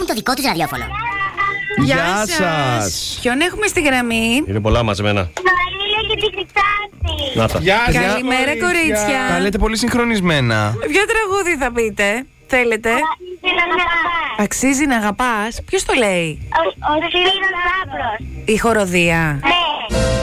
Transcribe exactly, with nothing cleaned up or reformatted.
το δικό της ραδιόφωνο. Γεια Γεια σας. σας. Ποιον έχουμε στη γραμμή? Είναι πολλά μαζεμένα. Μαρίλα και την Χρυσάφη. Να τα. Γεια σας, Καλημέρα, κορίτσια. Τα λέτε πολύ συγχρονισμένα. Ποιο τραγούδι θα πείτε? Θέλετε? Αξίζει να αγαπάς. Αξίζει να αγαπάς. Ποιος το λέει? Ο Σπύρος Λάμπρος. Η χοροδία. Ναι.